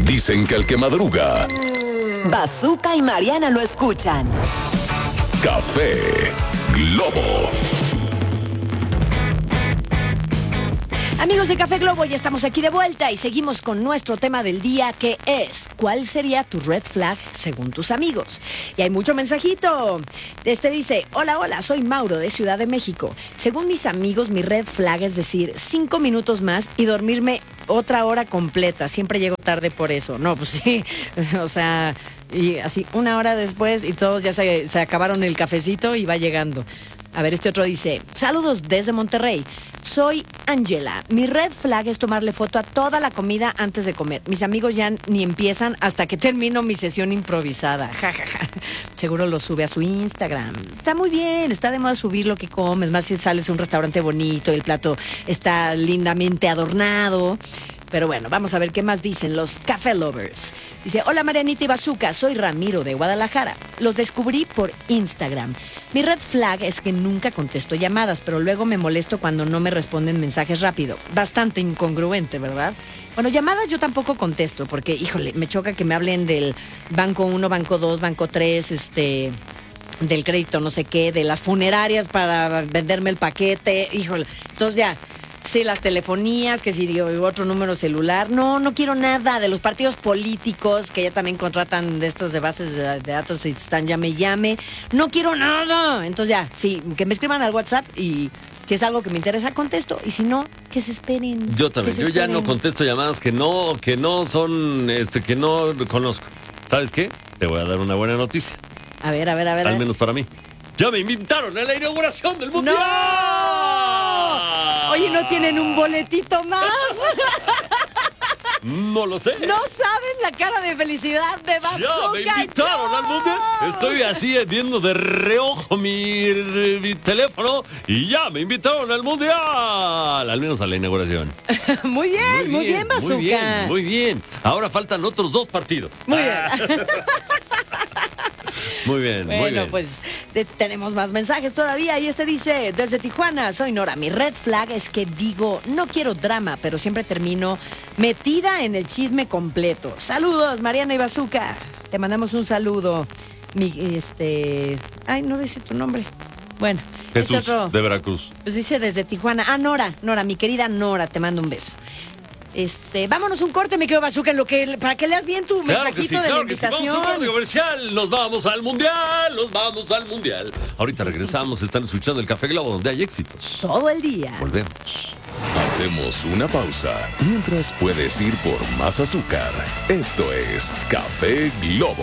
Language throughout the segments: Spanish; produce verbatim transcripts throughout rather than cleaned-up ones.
Dicen que el que madruga... Bazooka y Mariana lo escuchan. Café Globo. Amigos de Café Globo, ya estamos aquí de vuelta y seguimos con nuestro tema del día, que es: ¿cuál sería tu red flag según tus amigos? Y hay mucho mensajito. Este dice: hola, hola, soy Mauro de Ciudad de México. Según mis amigos, mi red flag es decir cinco minutos más y dormirme otra hora completa. Siempre llego tarde por eso. No, pues sí, o sea, y así una hora después y todos ya se, se acabaron el cafecito y va llegando. A ver, este otro dice: saludos desde Monterrey. Soy Angela. Mi red flag es tomarle foto a toda la comida antes de comer. Mis amigos ya ni empiezan hasta que termino mi sesión improvisada. Ja, ja, ja. Seguro lo sube a su Instagram. Está muy bien, está de moda subir lo que comes. Más si sales a un restaurante bonito y el plato está lindamente adornado. Pero bueno, vamos a ver qué más dicen los Café Lovers. Dice: hola Marianita y Bazooka, soy Ramiro de Guadalajara. Los descubrí por Instagram. Mi red flag es que nunca contesto llamadas, pero luego me molesto cuando no me responden mensajes rápido. Bastante incongruente, ¿verdad? Bueno, llamadas yo tampoco contesto, porque, híjole, me choca que me hablen del banco uno, banco dos, banco tres, este... del crédito no sé qué, de las funerarias para venderme el paquete, híjole. Entonces ya... sí, las telefonías, que si digo otro número celular. No, no quiero nada de los partidos políticos, que ya también contratan de estos de bases de, de datos y están llame, llame. No quiero nada. Entonces ya, sí, que me escriban al WhatsApp y si es algo que me interesa, contesto. Y si no, que se esperen. Yo también, yo esperen. ya no contesto llamadas que no, que no son, este, que no conozco. ¿Sabes qué? Te voy a dar una buena noticia. A ver, a ver, a ver. Al menos para mí. Ya me invitaron a la inauguración del Mundial. ¡No! Oye, ¿no tienen un boletito más? No lo sé. No saben la cara de felicidad de Bazooka. Ya me invitaron al Mundial. Estoy así viendo de reojo mi, mi teléfono y ya me invitaron al Mundial. Al menos a la inauguración. Muy bien, muy bien, muy bien, Bazooka. Muy bien, muy bien. Ahora faltan otros dos partidos. Muy ah. bien. Muy bien, bueno, muy bien. pues de, tenemos más mensajes todavía. Y este dice: desde Tijuana, soy Nora. Mi red flag es que digo, no quiero drama, pero siempre termino metida en el chisme completo. Saludos, Mariana y Bazooka. Te mandamos un saludo. Mi, este... Ay, no dice tu nombre. Bueno. Jesús, este otro, de Veracruz. Pues dice desde Tijuana. Ah, Nora, Nora, mi querida Nora, te mando un beso. Este, vámonos un corte, mi querido Bazooka, en lo que, para que leas bien tu claro mensajito que sí, de claro la invitación. Que sí. Vamos a un corte comercial, nos vamos al Mundial, nos vamos al Mundial. Ahorita regresamos, están escuchando el Café Globo, donde hay éxitos. Todo el día. Volvemos. Hacemos una pausa. Mientras puedes ir por más azúcar. Esto es Café Globo.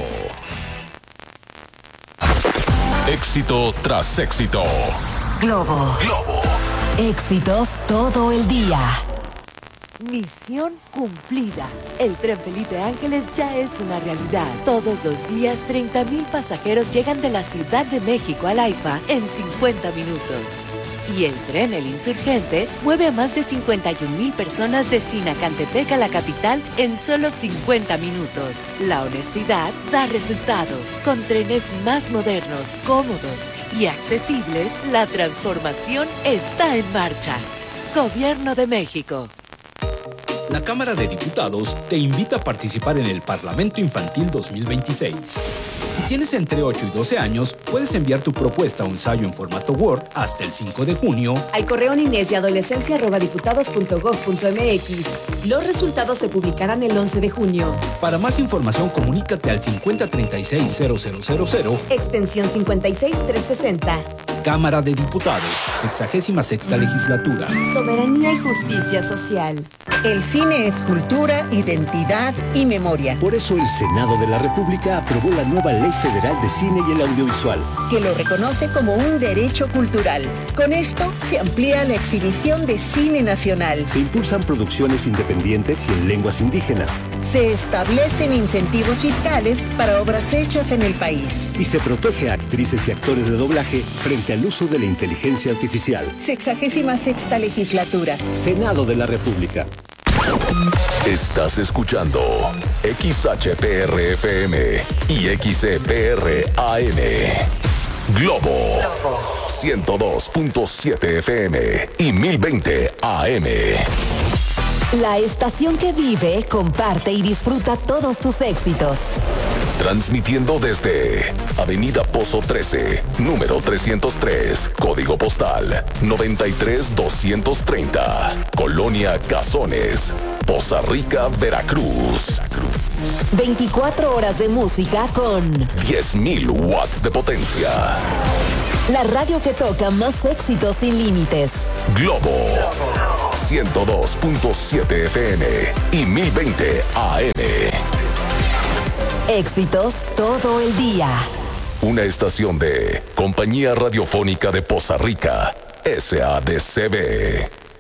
Éxito tras éxito. Globo. Globo. Éxitos todo el día. Misión cumplida. El tren Felipe Ángeles ya es una realidad. Todos los días, treinta mil pasajeros llegan de la Ciudad de México al AIFA en cincuenta minutos. Y el tren El Insurgente mueve a más de cincuenta y un mil personas de Sinacantepec a la capital en solo cincuenta minutos. La honestidad da resultados. Con trenes más modernos, cómodos y accesibles, la transformación está en marcha. Gobierno de México. La Cámara de Diputados te invita a participar en el Parlamento Infantil dos mil veintiséis. Si tienes entre ocho y doce años, puedes enviar tu propuesta o ensayo en formato Word hasta el cinco de junio al correo niñez y adolescencia arroba diputados punto gob punto mx. Los resultados se publicarán el once de junio. Para más información, comunícate al cincuenta treinta y seis cero cero cero cero, extensión cincuenta y seis trescientos sesenta. Cámara de Diputados, sexagésima sexta legislatura. Soberanía y justicia social. El cine es cultura, identidad y memoria. Por eso el Senado de la República aprobó la nueva Ley Federal de Cine y el Audiovisual, que lo reconoce como un derecho cultural. Con esto se amplía la exhibición de cine nacional. Se impulsan producciones independientes y en lenguas indígenas. Se establecen incentivos fiscales para obras hechas en el país. Y se protege a actrices y actores de doblaje frente al uso de la inteligencia artificial. Sexagésima sexta legislatura. Senado de la República. Estás escuchando X H P R F M y X E P R A M. Globo ciento dos punto siete F M y mil veinte A M. La estación que vive, comparte y disfruta todos tus éxitos. Transmitiendo desde Avenida Pozo trece, número trescientos tres, código postal noventa y tres doscientos treinta, Colonia Cazones, Poza Rica, Veracruz. veinticuatro horas de música con diez mil watts de potencia. la radio que toca más éxitos sin límites. Globo ciento dos punto siete F M y mil veinte A M. Éxitos todo el día. Una estación de Compañía Radiofónica de Poza Rica, S A D C B.